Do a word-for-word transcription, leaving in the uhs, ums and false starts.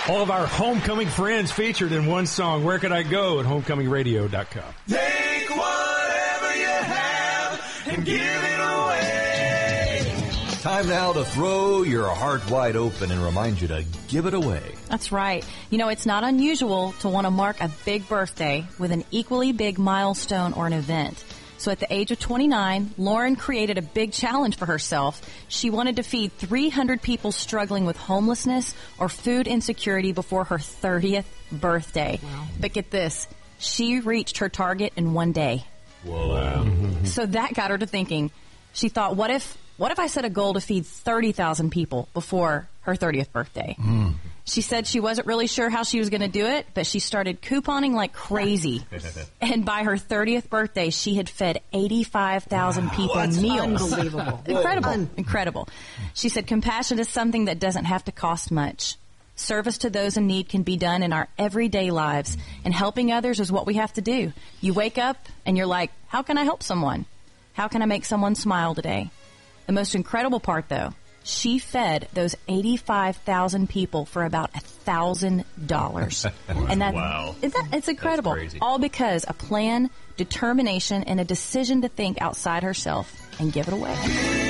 All of our homecoming friends featured in one song. Where could I go? At homecoming radio dot com. Take whatever you have and give it away. Time now to throw your heart wide open and remind you to give it away. That's right. You know, it's not unusual to want to mark a big birthday with an equally big milestone or an event. So at the age of twenty-nine, Lauren created a big challenge for herself. She wanted to feed three hundred people struggling with homelessness or food insecurity before her thirtieth birthday. Wow. But get this, she reached her target in one day. Whoa. Wow. So that got her to thinking. She thought, what if what if I set a goal to feed thirty thousand people before her thirtieth birthday? Mm. She said she wasn't really sure how she was going to do it, but she started couponing like crazy. And by her thirtieth birthday, she had fed eighty-five thousand wow. people That's meals. Unbelievable. Incredible. Un- Incredible. She said compassion is something that doesn't have to cost much. Service to those in need can be done in our everyday lives, and helping others is what we have to do. You wake up and you're like, how can I help someone? How can I make someone smile today? The most incredible part, though, she fed those eighty-five thousand people for about one thousand dollars. And that, wow. Isn't that, it's incredible. All because a plan, determination, and a decision to think outside herself and give it away.